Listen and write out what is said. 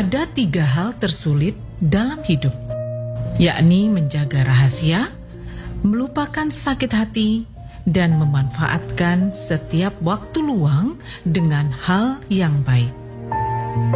Ada 3 hal tersulit dalam hidup, yakni menjaga rahasia, melupakan sakit hati, dan memanfaatkan setiap waktu luang dengan hal yang baik.